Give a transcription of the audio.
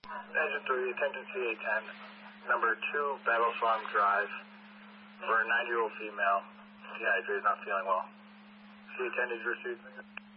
Engine 3, attention CA-10, number 2, Battle Farm Drive, for a 9-year-old female, dehydrated, not feeling well. CA-10, did you receive?